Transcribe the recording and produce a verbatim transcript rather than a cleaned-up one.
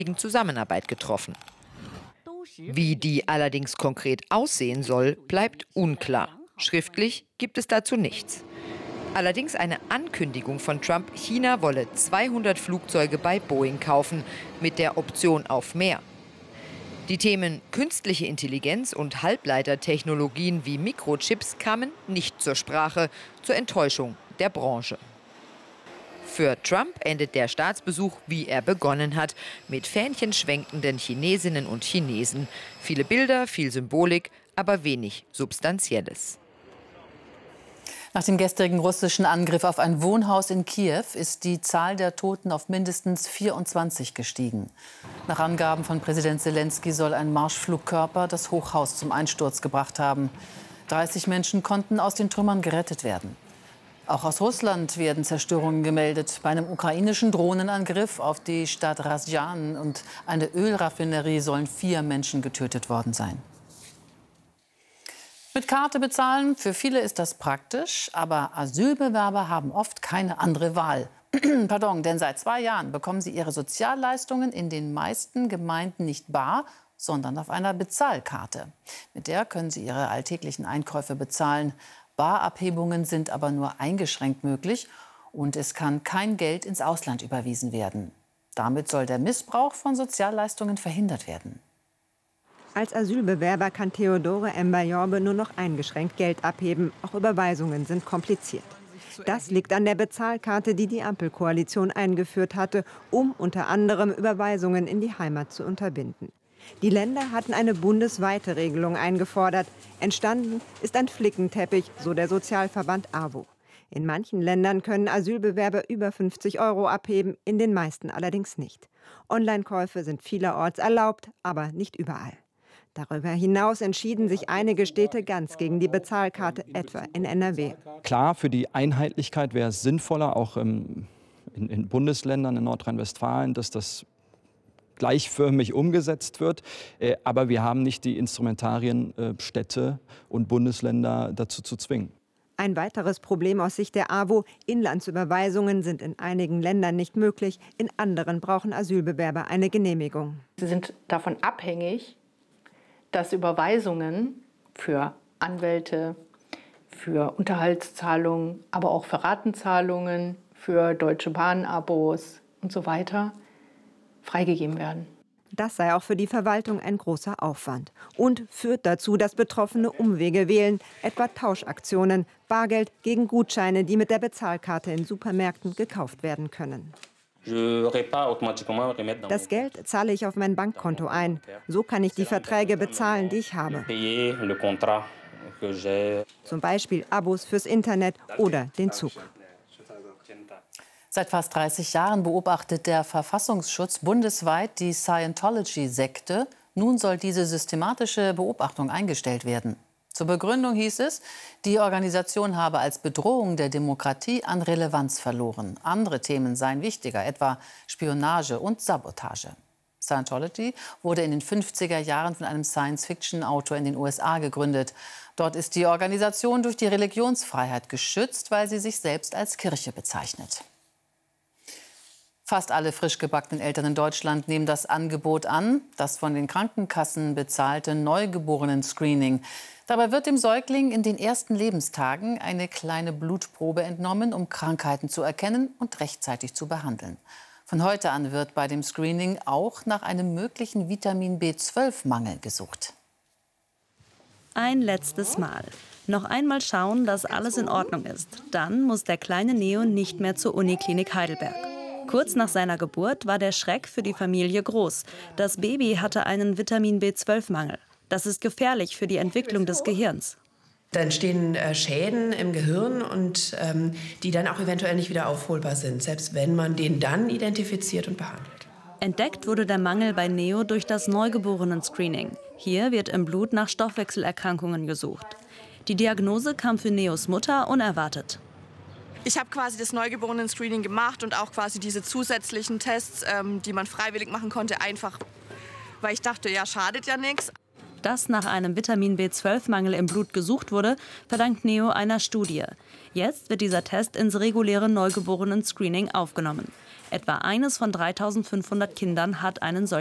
Zusammenarbeit getroffen. Wie die allerdings konkret aussehen soll, bleibt unklar. Schriftlich gibt es dazu nichts. Allerdings eine Ankündigung von Trump, China wolle zweihundert Flugzeuge bei Boeing kaufen, mit der Option auf mehr. Die Themen künstliche Intelligenz und Halbleitertechnologien wie Mikrochips kamen nicht zur Sprache, zur Enttäuschung der Branche. Für Trump endet der Staatsbesuch, wie er begonnen hat, mit fähnchenschwenkenden Chinesinnen und Chinesen. Viele Bilder, viel Symbolik, aber wenig Substanzielles. Nach dem gestrigen russischen Angriff auf ein Wohnhaus in Kiew ist die Zahl der Toten auf mindestens vierundzwanzig gestiegen. Nach Angaben von Präsident Selenskyj soll ein Marschflugkörper das Hochhaus zum Einsturz gebracht haben. dreißig Menschen konnten aus den Trümmern gerettet werden. Auch aus Russland werden Zerstörungen gemeldet. Bei einem ukrainischen Drohnenangriff auf die Stadt Razjan und eine Ölraffinerie sollen vier Menschen getötet worden sein. Mit Karte bezahlen, für viele ist das praktisch, aber Asylbewerber haben oft keine andere Wahl. Pardon, denn seit zwei Jahren bekommen sie ihre Sozialleistungen in den meisten Gemeinden nicht bar, sondern auf einer Bezahlkarte. Mit der können sie ihre alltäglichen Einkäufe bezahlen. Barabhebungen sind aber nur eingeschränkt möglich und es kann kein Geld ins Ausland überwiesen werden. Damit soll der Missbrauch von Sozialleistungen verhindert werden. Als Asylbewerber kann Theodore Mbayorbe nur noch eingeschränkt Geld abheben. Auch Überweisungen sind kompliziert. Das liegt an der Bezahlkarte, die die Ampelkoalition eingeführt hatte, um unter anderem Überweisungen in die Heimat zu unterbinden. Die Länder hatten eine bundesweite Regelung eingefordert. Entstanden ist ein Flickenteppich, so der Sozialverband A W O. In manchen Ländern können Asylbewerber über fünfzig Euro abheben, in den meisten allerdings nicht. Online-Käufe sind vielerorts erlaubt, aber nicht überall. Darüber hinaus entschieden sich einige Städte ganz gegen die Bezahlkarte, etwa in N R W. Klar, für die Einheitlichkeit wäre es sinnvoller, auch ähm, in, in Bundesländern in Nordrhein-Westfalen, dass das gleichförmig umgesetzt wird. Äh, aber wir haben nicht die Instrumentarien, äh, Städte und Bundesländer dazu zu zwingen. Ein weiteres Problem aus Sicht der A W O: Inlandsüberweisungen sind in einigen Ländern nicht möglich, in anderen brauchen Asylbewerber eine Genehmigung. Sie sind davon abhängig, dass Überweisungen für Anwälte, für Unterhaltszahlungen, aber auch für Ratenzahlungen, für Deutsche Bahn-Abos und so weiter freigegeben werden. Das sei auch für die Verwaltung ein großer Aufwand und führt dazu, dass Betroffene Umwege wählen, etwa Tauschaktionen, Bargeld gegen Gutscheine, die mit der Bezahlkarte in Supermärkten gekauft werden können. Das Geld zahle ich auf mein Bankkonto ein. So kann ich die Verträge bezahlen, die ich habe. Zum Beispiel Abos fürs Internet oder den Zug. Seit fast dreißig Jahren beobachtet der Verfassungsschutz bundesweit die Scientology-Sekte. Nun soll diese systematische Beobachtung eingestellt werden. Zur Begründung hieß es, die Organisation habe als Bedrohung der Demokratie an Relevanz verloren. Andere Themen seien wichtiger, etwa Spionage und Sabotage. Scientology wurde in den fünfziger Jahren von einem Science-Fiction-Autor in den U S A gegründet. Dort ist die Organisation durch die Religionsfreiheit geschützt, weil sie sich selbst als Kirche bezeichnet. Fast alle frisch gebackenen Eltern in Deutschland nehmen das Angebot an, das von den Krankenkassen bezahlte Neugeborenen-Screening. Dabei wird dem Säugling in den ersten Lebenstagen eine kleine Blutprobe entnommen, um Krankheiten zu erkennen und rechtzeitig zu behandeln. Von heute an wird bei dem Screening auch nach einem möglichen Vitamin B zwölf Mangel gesucht. Ein letztes Mal. Noch einmal schauen, dass alles in Ordnung ist. Dann muss der kleine Neo nicht mehr zur Uniklinik Heidelberg. Kurz nach seiner Geburt war der Schreck für die Familie groß. Das Baby hatte einen Vitamin B zwölf Mangel. Das ist gefährlich für die Entwicklung des Gehirns. Da entstehen äh, Schäden im Gehirn, und ähm, die dann auch eventuell nicht wieder aufholbar sind, selbst wenn man den dann identifiziert und behandelt. Entdeckt wurde der Mangel bei Neo durch das Neugeborenen-Screening. Hier wird im Blut nach Stoffwechselerkrankungen gesucht. Die Diagnose kam für Neos Mutter unerwartet. Ich habe quasi das Neugeborenen-Screening gemacht und auch quasi diese zusätzlichen Tests, ähm, die man freiwillig machen konnte, einfach, weil ich dachte, ja, schadet ja nichts. Dass nach einem Vitamin B zwölf Mangel im Blut gesucht wurde, verdankt Neo einer Studie. Jetzt wird dieser Test ins reguläre Neugeborenen-Screening aufgenommen. Etwa eines von dreitausendfünfhundert Kindern hat einen solchen